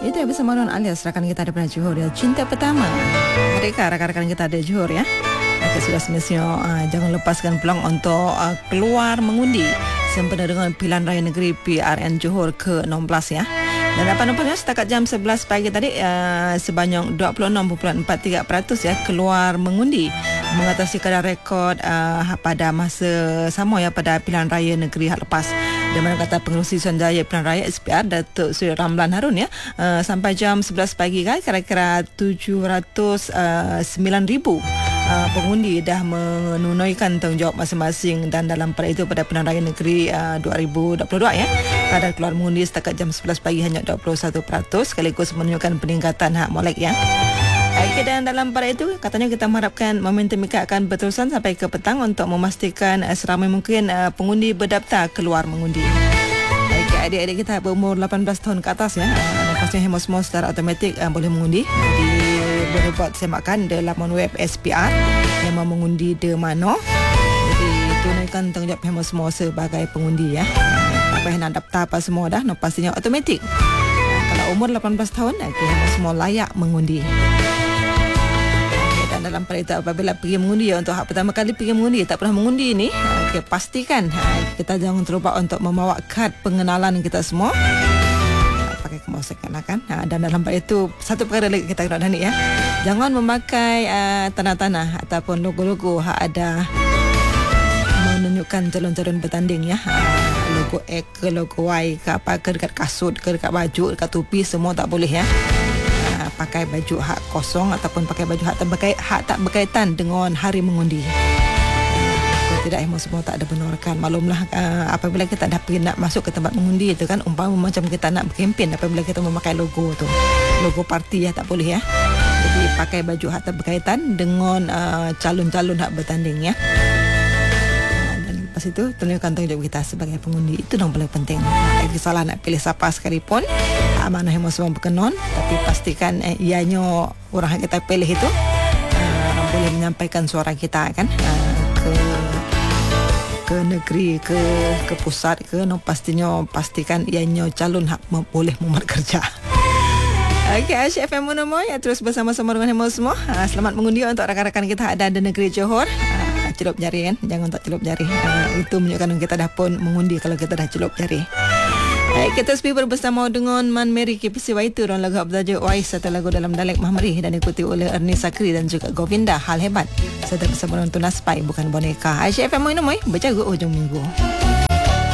Itu bersama Don alias rakan kita ada pernah Johor ya. Cinta pertama. Mereka rakan-rakan kita ada Johor ya. Okay, sudah semestinya jangan lepaskan peluang untuk keluar mengundi sempena dengan pilihan raya negeri PRN Johor ke-16 ya. Dan apa nampaknya setakat jam 11 pagi tadi sebanyak 26.43% ya keluar mengundi mengatasi kadar rekod pada masa sama ya pada pilihan raya negeri hak lepas. Di mana kata Pengerusi Suruhanjaya Pilihan Raya SPR Datuk Seri Ramlan Harun ya, sampai jam 11 pagi kan kira-kira 709,000 pengundi dah menunaikan tanggungjawab masing-masing, dan dalam pada itu pada pilihan raya negeri 2022 ya, kadar keluar mengundi setakat jam 11 pagi hanya 21%, sekaligus menunjukkan peningkatan hak molek ya. Okay, dan dalam pada itu katanya kita mengharapkan momentum ini akan berterusan sampai ke petang untuk memastikan seramai mungkin pengundi berdaftar keluar mengundi. Okay, adik-adik kita berumur 18 tahun ke atas ya, lepasnya semua secara automatik boleh mengundi. Boleh buat semakan di laman web SPR yang mau mengundi di mana. Jadi tunaikan tanggungjawab semua sebagai pengundi ya. Tak payah nak daftar apa semua dah, pastinya automatik. Kalau umur 18 tahun, semua layak mengundi. Dan dalam pada itu apabila pergi mengundi ya, untuk hak pertama kali pergi mengundi tak pernah mengundi ni, pastikan kita jangan terlupa untuk membawa kad pengenalan kita semua. Pakai kemosakan kan. Dan dalam pada itu satu perkara lagi kita kena ni ya, jangan memakai tanah-tanah ataupun logo-logo hak ada menunjukkan calon-calon bertanding ya. Logo X ke logo Y ke apa ke dekat kasut ke dekat baju dekat topi semua tak boleh ya. Pakai baju hak kosong ataupun pakai baju hak tak berkaitan dengan hari mengundi. Tidak, semua tak ada benarkan. Maklumlah apabila kita dah pergi nak masuk ke tempat mengundi itu kan, umpama macam kita nak berkempen, apabila kita memakai logo tu, logo parti ya, tak boleh ya. Jadi pakai baju hak tak berkaitan dengan calon-calon hak bertanding ya. Dan lepas itu tunjukkan tanggungjawab kita sebagai pengundi, itu yang paling penting. Lagi salah nak pilih siapa sekalipun, amanah yang semua berkenan, tapi pastikan ianya orang yang kita pilih itu boleh menyampaikan suara kita kan ke negeri, ke pusat ke pastikan ianya calon hak boleh membuat kerja. Okey, Asyik FM Monomoy terus bersama-sama dengan hemo semua. Selamat mengundi untuk rakan-rakan kita ada di negeri Johor. Celup jari kan, jangan tak celup jari. Itu menunjukkan kita dah pun mengundi kalau kita dah celup jari. Kita speaker bersama dengan Man Mary KPC Waitu dan lagu bertajuk Wais, satu lagu dalam dialek Mahmeri dan diikuti oleh Ernie Sakri dan juga Govinda Hal Hebat serta bersama dengan Tunas Pai bukan boneka. Asyik FM Monomoy berjaga ujung minggu.